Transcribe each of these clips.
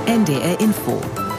NDR Info.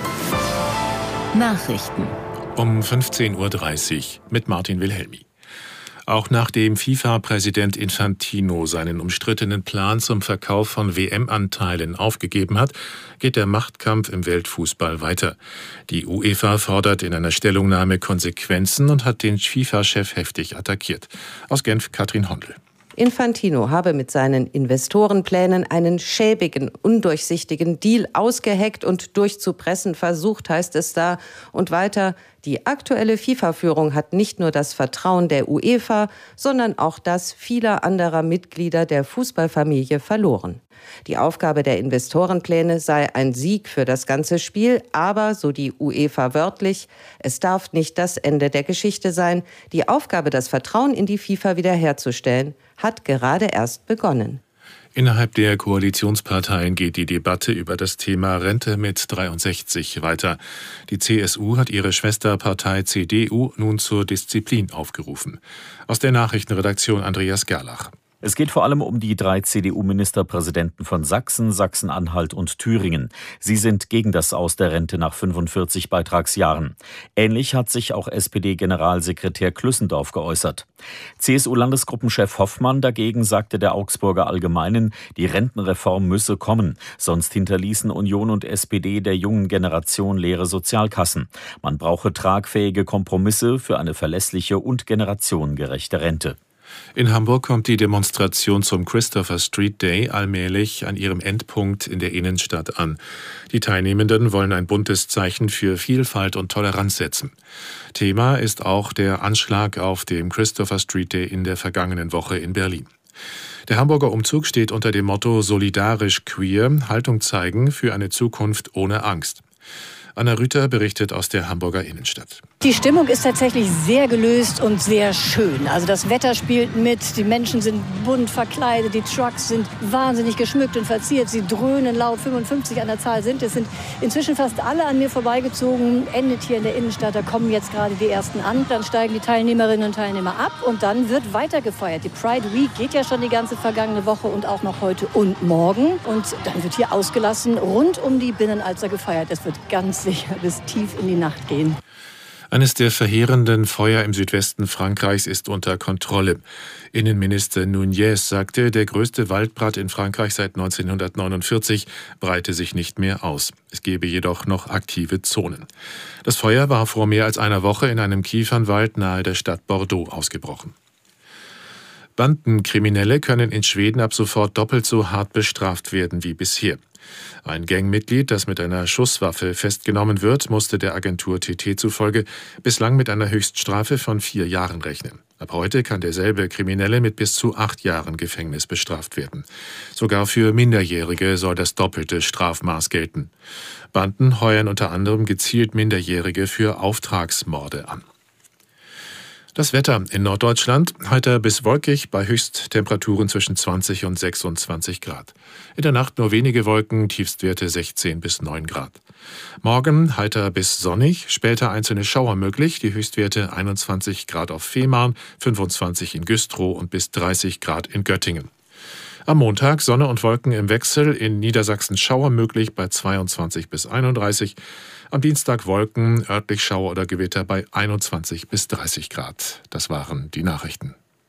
Nachrichten. Um 15:30 Uhr mit Martin Wilhelmi. Auch nachdem FIFA-Präsident Infantino seinen umstrittenen Plan zum Verkauf von WM-Anteilen aufgegeben hat, geht der Machtkampf im Weltfußball weiter. Die UEFA fordert in einer Stellungnahme Konsequenzen und hat den FIFA-Chef heftig attackiert. Aus Genf Katrin Hondel. Infantino habe mit seinen Investorenplänen einen schäbigen, undurchsichtigen Deal ausgeheckt und durchzupressen versucht, heißt es da. Und weiter, die aktuelle FIFA-Führung hat nicht nur das Vertrauen der UEFA, sondern auch das vieler anderer Mitglieder der Fußballfamilie verloren. Die Aufgabe der Investorenpläne sei ein Sieg für das ganze Spiel, aber, so die UEFA wörtlich, es darf nicht das Ende der Geschichte sein. Die Aufgabe, das Vertrauen in die FIFA wiederherzustellen, hat gerade erst begonnen. Innerhalb der Koalitionsparteien geht die Debatte über das Thema Rente mit 63 weiter. Die CSU hat ihre Schwesterpartei CDU nun zur Disziplin aufgerufen. Aus der Nachrichtenredaktion Andreas Gerlach. Es geht vor allem um die 3 CDU-Ministerpräsidenten von Sachsen, Sachsen-Anhalt und Thüringen. Sie sind gegen das Aus der Rente nach 45 Beitragsjahren. Ähnlich hat sich auch SPD-Generalsekretär Klüssendorf geäußert. CSU-Landesgruppenchef Hoffmann dagegen sagte der Augsburger Allgemeinen, die Rentenreform müsse kommen. Sonst hinterließen Union und SPD der jungen Generation leere Sozialkassen. Man brauche tragfähige Kompromisse für eine verlässliche und generationengerechte Rente. In Hamburg kommt die Demonstration zum Christopher Street Day allmählich an ihrem Endpunkt in der Innenstadt an. Die Teilnehmenden wollen ein buntes Zeichen für Vielfalt und Toleranz setzen. Thema ist auch der Anschlag auf dem Christopher Street Day in der vergangenen Woche in Berlin. Der Hamburger Umzug steht unter dem Motto Solidarisch Queer, Haltung zeigen für eine Zukunft ohne Angst. Anna Rüther berichtet aus der Hamburger Innenstadt. Die Stimmung ist tatsächlich sehr gelöst und sehr schön. Also das Wetter spielt mit, die Menschen sind bunt verkleidet, die Trucks sind wahnsinnig geschmückt und verziert. Sie dröhnen laut, 55 an der Zahl sind. Es sind inzwischen fast alle an mir vorbeigezogen, endet hier in der Innenstadt. Da kommen jetzt gerade die ersten an. Dann steigen die Teilnehmerinnen und Teilnehmer ab und dann wird weiter gefeiert. Die Pride Week geht ja schon die ganze vergangene Woche und auch noch heute und morgen. Und dann wird hier ausgelassen rund um die Binnenalster gefeiert. Es wird ganz sicher bis tief in die Nacht gehen. Eines der verheerenden Feuer im Südwesten Frankreichs ist unter Kontrolle. Innenminister Nunez sagte, der größte Waldbrand in Frankreich seit 1949 breite sich nicht mehr aus. Es gebe jedoch noch aktive Zonen. Das Feuer war vor mehr als einer Woche in einem Kiefernwald nahe der Stadt Bordeaux ausgebrochen. Bandenkriminelle können in Schweden ab sofort doppelt so hart bestraft werden wie bisher. Ein Gangmitglied, das mit einer Schusswaffe festgenommen wird, musste der Agentur TT zufolge bislang mit einer Höchststrafe von 4 Jahren rechnen. Ab heute kann derselbe Kriminelle mit bis zu 8 Jahren Gefängnis bestraft werden. Sogar für Minderjährige soll das doppelte Strafmaß gelten. Banden heuern unter anderem gezielt Minderjährige für Auftragsmorde an. Das Wetter in Norddeutschland, heiter bis wolkig, bei Höchsttemperaturen zwischen 20 und 26 Grad. In der Nacht nur wenige Wolken, Tiefstwerte 16 bis 9 Grad. Morgen heiter bis sonnig, später einzelne Schauer möglich, die Höchstwerte 21 Grad auf Fehmarn, 25 in Güstrow und bis 30 Grad in Göttingen. Am Montag Sonne und Wolken im Wechsel, in Niedersachsen Schauer möglich bei 22 bis 31. Am Dienstag Wolken, örtlich Schauer oder Gewitter bei 21 bis 30 Grad. Das waren die Nachrichten.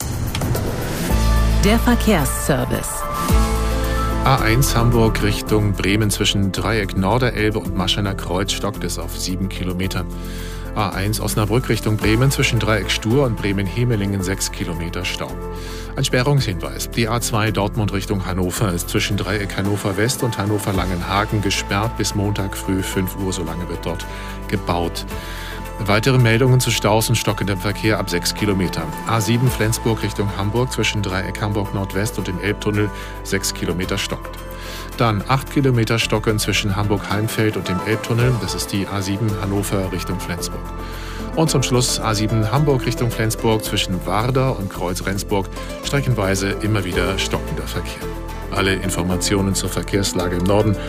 Der Verkehrsservice. A1 Hamburg Richtung Bremen zwischen Dreieck Norderelbe und Maschener Kreuz stockt es auf 7 Kilometern. A1 Osnabrück Richtung Bremen zwischen Dreieck Stur und Bremen-Hemelingen 6 Kilometer Stau. Ein Sperrungshinweis. Die A2 Dortmund Richtung Hannover ist zwischen Dreieck Hannover West und Hannover Langenhagen gesperrt bis Montag früh 5 Uhr. So lange wird dort gebaut. Weitere Meldungen zu Staus und stockendem Verkehr ab 6 Kilometern. A7 Flensburg Richtung Hamburg zwischen Dreieck Hamburg Nordwest und dem Elbtunnel 6 Kilometer stockt. Dann 8 Kilometer stocken zwischen Hamburg-Heimfeld und dem Elbtunnel. Das ist die A7 Hannover Richtung Flensburg. Und zum Schluss A7 Hamburg Richtung Flensburg zwischen Warder und Kreuz-Rendsburg. Streckenweise immer wieder stockender Verkehr. Alle Informationen zur Verkehrslage im Norden